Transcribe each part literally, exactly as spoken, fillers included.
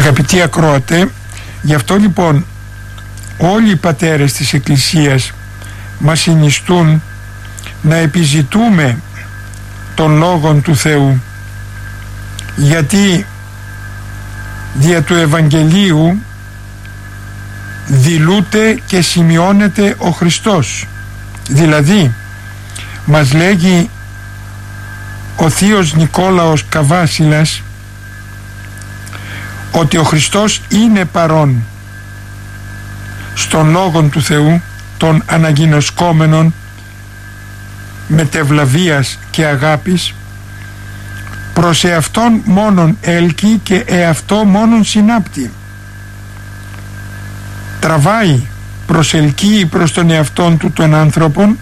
Αγαπητοί ακροατέ, γι' αυτό λοιπόν όλοι οι πατέρες της Εκκλησίας μας συνιστούν να επιζητούμε των λόγων του Θεού, γιατί δια του Ευαγγελίου δηλούται και σημειώνεται ο Χριστός. Δηλαδή μας λέγει ο θείος Νικόλαος Καβάσιλας ότι ο Χριστός είναι παρόν στον λόγον του Θεού, των αναγινωσκόμενων μετευλαβίας και αγάπης, προς εαυτόν μόνον έλκει και εαυτό μόνον συνάπτει. Τραβάει, προσελκύει προς τον εαυτόν του των άνθρωπων,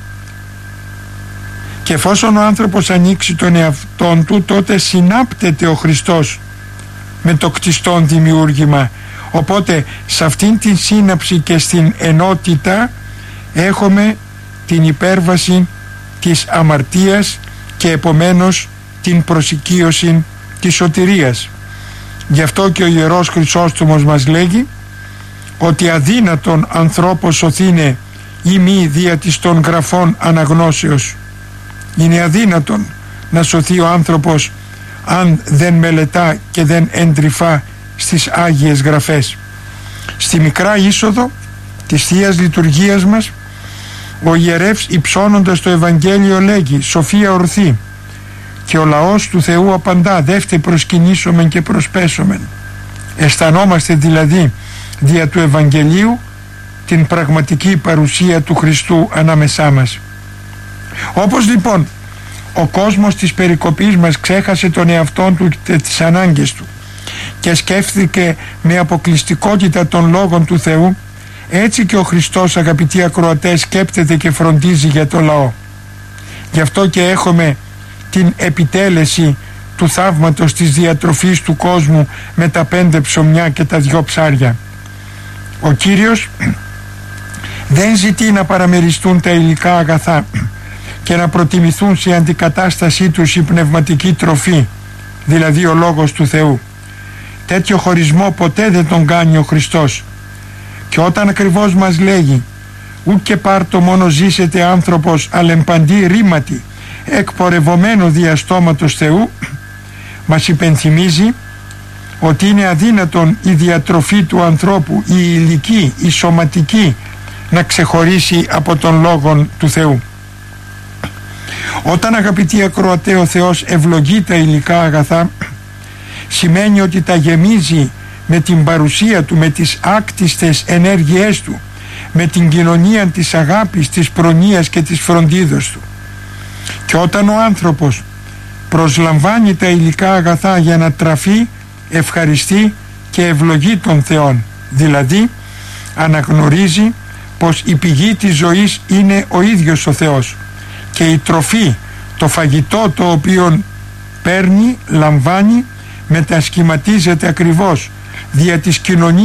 και εφόσον ο άνθρωπος ανοίξει τον εαυτόν του, τότε συνάπτεται ο Χριστός με το κτιστόν δημιούργημα. Οπότε σε αυτήν την σύναψη και στην ενότητα έχουμε την υπέρβαση της αμαρτίας και επομένως την προσοικείωση της σωτηρίας. Γι' αυτό και ο Ιερός Χρυσόστομος μας λέγει ότι αδύνατον ανθρώπος σωθήνε ή μη δια της των γραφών αναγνώσεως. Είναι αδύνατον να σωθεί ο άνθρωπος αν δεν μελετά και δεν εντρυφά στις Άγιες Γραφές. Στη μικρά είσοδο της Θείας Λειτουργίας μας, ο ιερεύς υψώνοντας το Ευαγγέλιο λέγει «Σοφία ορθή», και ο λαός του Θεού απαντά «Δεύτε προσκυνήσομεν και προσπέσομεν». Αισθανόμαστε δηλαδή δια του Ευαγγελίου την πραγματική παρουσία του Χριστού ανάμεσά μας. Όπως λοιπόν ο κόσμος της περικοπής μας ξέχασε τον εαυτόν του και τις ανάγκες του και σκέφτηκε με αποκλειστικότητα των λόγων του Θεού, έτσι και ο Χριστός, αγαπητοί ακροατές, σκέπτεται και φροντίζει για το λαό. Γι' αυτό και έχουμε την επιτέλεση του θαύματος της διατροφής του κόσμου με τα πέντε ψωμιά και τα δυο ψάρια. Ο Κύριος δεν ζητεί να παραμεριστούν τα υλικά αγαθά και να προτιμηθούν σε αντικατάστασή τους η πνευματική τροφή, δηλαδή ο Λόγος του Θεού. Τέτοιο χωρισμό ποτέ δεν τον κάνει ο Χριστός. Και όταν ακριβώς μας λέγει «Ουκ και πάρτο μόνο ζήσετε άνθρωπος, αλεμπαντή ρήματι, εκπορευωμένο διαστόματος Θεού», μας υπενθυμίζει ότι είναι αδύνατον η διατροφή του ανθρώπου, η υλική, η σωματική, να ξεχωρίσει από τον Λόγον του Θεού. Όταν, αγαπητοί ακροατέ, ο Θεός ευλογεί τα υλικά αγαθά, σημαίνει ότι τα γεμίζει με την παρουσία του, με τις άκτιστες ενέργειές του, με την κοινωνία της αγάπης, της προνοίας και της φροντίδος του. Και όταν ο άνθρωπος προσλαμβάνει τα υλικά αγαθά για να τραφεί, ευχαριστεί και ευλογεί τον Θεόν, δηλαδή αναγνωρίζει πως η πηγή της ζωής είναι ο ίδιος ο Θεός και η τροφή, το φαγητό το οποίο παίρνει, λαμβάνει, μετασχηματίζεται ακριβώς δια της κοινωνίας